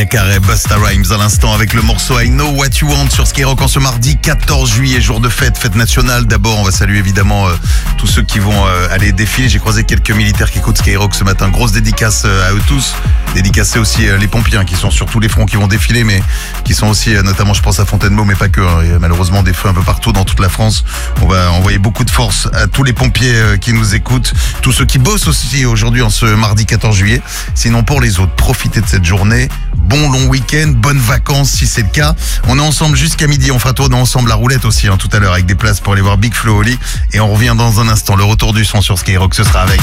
Maria Carey, Busta Rhymes à l'instant avec le morceau I Know What You Want sur Skyrock en ce mardi 14 juillet, jour de fête nationale. D'abord, on va saluer évidemment tous ceux qui vont aller défiler. J'ai croisé quelques militaires qui écoutent Skyrock ce matin. Grosse dédicace à eux tous. Dédicacé aussi les pompiers qui sont sur tous les fronts qui vont défiler, mais qui sont aussi notamment, je pense à Fontainebleau, mais pas que. Il y a malheureusement des feux un peu partout dans toute la France. On va envoyer beaucoup de force à tous les pompiers qui nous écoutent, tous ceux qui bossent aussi aujourd'hui en ce mardi 14 juillet. Sinon, pour les autres, profitez de cette journée. Bon long week-end, bonnes vacances si c'est le cas. On est ensemble jusqu'à midi. On fera tourner ensemble la roulette aussi tout à l'heure avec des places pour aller voir Big Flo Oli. Et on revient dans un instant. Le retour du son sur Skyrock, ce sera avec